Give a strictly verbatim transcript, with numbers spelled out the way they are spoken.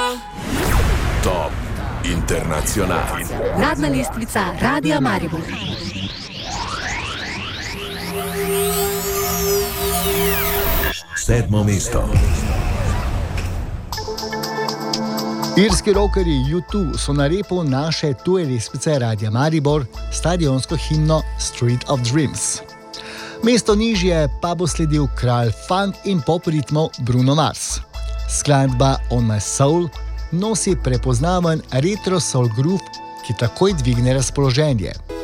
Top Internacional. Uradna lestvica Radia Maribor. Sedmo mesto. Irski rockerji U dva so na repu naše tuje lestvice Radia Maribor stadionsko himno Street of Dreams. Mesto nižje pa bo sledil kralj funk in pop ritmov Bruno Mars. Skladba On My Soul nosi prepoznaven retro soul groove, ki takoj dvigne razpoloženje.